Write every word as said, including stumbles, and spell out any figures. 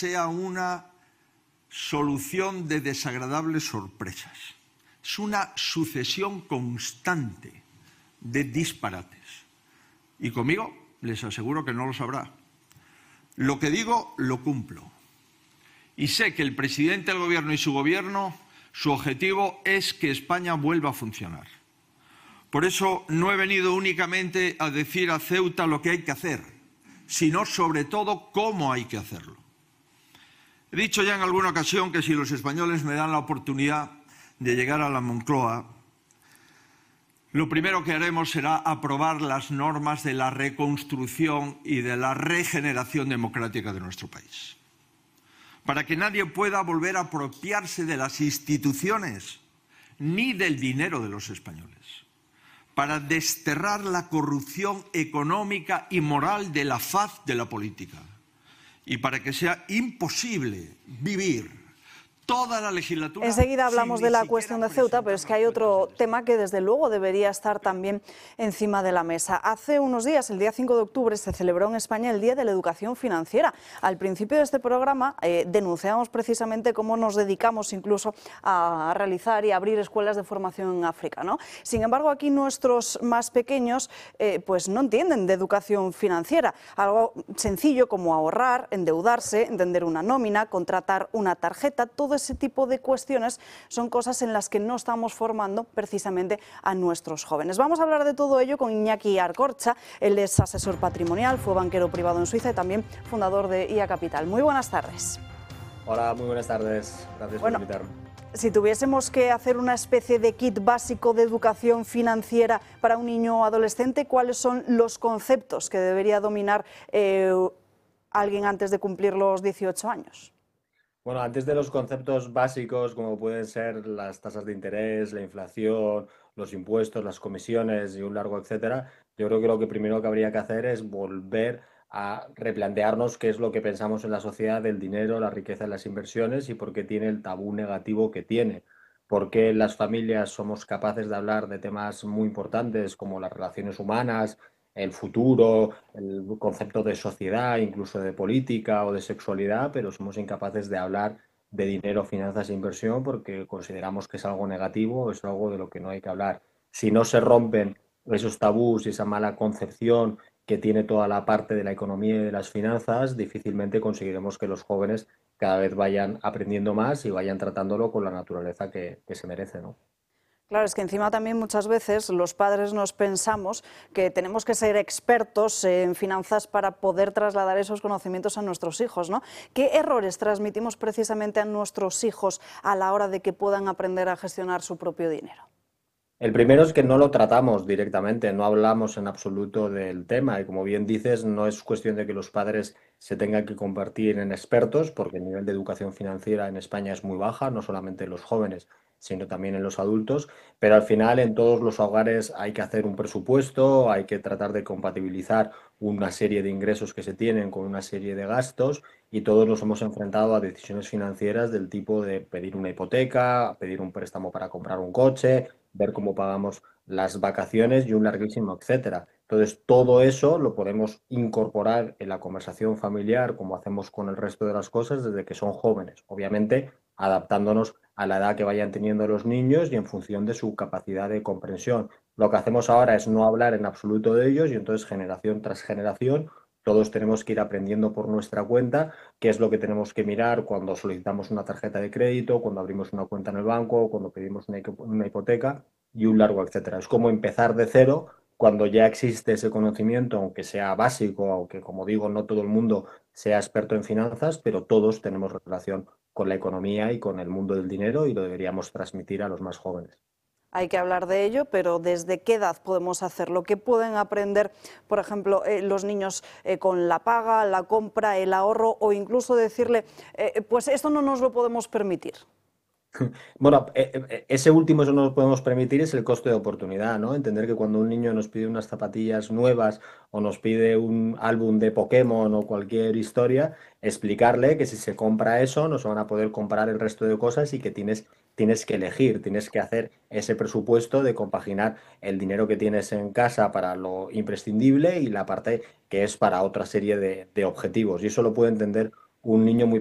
sea una solución de desagradables sorpresas. Es una sucesión constante de disparates. Y conmigo les aseguro que no lo sabrá. Lo que digo, lo cumplo. Y sé que el presidente del Gobierno y su Gobierno, su objetivo es que España vuelva a funcionar. Por eso no he venido únicamente a decir a Ceuta lo que hay que hacer, sino sobre todo cómo hay que hacerlo. He dicho ya en alguna ocasión que si los españoles me dan la oportunidad de llegar a la Moncloa, lo primero que haremos será aprobar las normas de la reconstrucción y de la regeneración democrática de nuestro país, para que nadie pueda volver a apropiarse de las instituciones ni del dinero de los españoles, para desterrar la corrupción económica y moral de la faz de la política y para que sea imposible vivir toda la legislatura. Enseguida hablamos de la cuestión de Ceuta, pero es que hay otro tema que desde luego debería estar también encima de la mesa. Hace unos días, el día cinco de octubre, se celebró en España el Día de la Educación Financiera. Al principio de este programa eh, denunciamos precisamente cómo nos dedicamos incluso a realizar y abrir escuelas de formación en África, ¿no? Sin embargo, aquí nuestros más pequeños eh, pues no entienden de educación financiera. Algo sencillo como ahorrar, endeudarse, entender una nómina, contratar una tarjeta, todo ese tipo de cuestiones son cosas en las que no estamos formando precisamente a nuestros jóvenes. Vamos a hablar de todo ello con Iñaki Arcorcha. Él es asesor patrimonial, fue banquero privado en Suiza y también fundador de I A Capital. Muy buenas tardes. Hola, muy buenas tardes. Gracias bueno, por invitarme. Si tuviésemos que hacer una especie de kit básico de educación financiera para un niño o adolescente, ¿cuáles son los conceptos que debería dominar eh, alguien antes de cumplir los dieciocho años? Bueno, antes de los conceptos básicos como pueden ser las tasas de interés, la inflación, los impuestos, las comisiones y un largo etcétera, yo creo que lo que primero que habría que hacer es volver a replantearnos qué es lo que pensamos en la sociedad del dinero, la riqueza y las inversiones y por qué tiene el tabú negativo que tiene. Por qué las familias somos capaces de hablar de temas muy importantes como las relaciones humanas, el futuro, el concepto de sociedad, incluso de política o de sexualidad, pero somos incapaces de hablar de dinero, finanzas e inversión porque consideramos que es algo negativo o es algo de lo que no hay que hablar. Si no se rompen esos tabús y esa mala concepción que tiene toda la parte de la economía y de las finanzas, difícilmente conseguiremos que los jóvenes cada vez vayan aprendiendo más y vayan tratándolo con la naturaleza que, que se merece, ¿no? Claro, es que encima también muchas veces los padres nos pensamos que tenemos que ser expertos en finanzas para poder trasladar esos conocimientos a nuestros hijos, ¿no? ¿Qué errores transmitimos precisamente a nuestros hijos a la hora de que puedan aprender a gestionar su propio dinero? El primero es que no lo tratamos directamente, no hablamos en absoluto del tema y como bien dices, no es cuestión de que los padres se tengan que convertir en expertos porque el nivel de educación financiera en España es muy baja, no solamente en los jóvenes, sino también en los adultos, pero al final en todos los hogares hay que hacer un presupuesto, hay que tratar de compatibilizar una serie de ingresos que se tienen con una serie de gastos y todos nos hemos enfrentado a decisiones financieras del tipo de pedir una hipoteca, pedir un préstamo para comprar un coche, ver cómo pagamos las vacaciones y un larguísimo etcétera. Entonces, todo eso lo podemos incorporar en la conversación familiar, como hacemos con el resto de las cosas, desde que son jóvenes. Obviamente, adaptándonos a la edad que vayan teniendo los niños y en función de su capacidad de comprensión. Lo que hacemos ahora es no hablar en absoluto de ellos y entonces, generación tras generación, todos tenemos que ir aprendiendo por nuestra cuenta qué es lo que tenemos que mirar cuando solicitamos una tarjeta de crédito, cuando abrimos una cuenta en el banco, cuando pedimos una hipoteca y un largo etcétera. Es como empezar de cero cuando ya existe ese conocimiento, aunque sea básico, aunque como digo, no todo el mundo sea experto en finanzas, pero todos tenemos relación con la economía y con el mundo del dinero y lo deberíamos transmitir a los más jóvenes. Hay que hablar de ello, pero ¿desde qué edad podemos hacerlo? ¿Qué pueden aprender, por ejemplo, eh, los niños eh, con la paga, la compra, el ahorro o incluso decirle, eh, pues esto no nos lo podemos permitir? Bueno, ese último, eso no nos podemos permitir, es el coste de oportunidad, ¿no? Entender que cuando un niño nos pide unas zapatillas nuevas o nos pide un álbum de Pokémon o cualquier historia, explicarle que si se compra eso, no se van a poder comprar el resto de cosas y que tienes, tienes que elegir, tienes que hacer ese presupuesto de compaginar el dinero que tienes en casa para lo imprescindible y la parte que es para otra serie de, de objetivos. Y eso lo puede entender un niño muy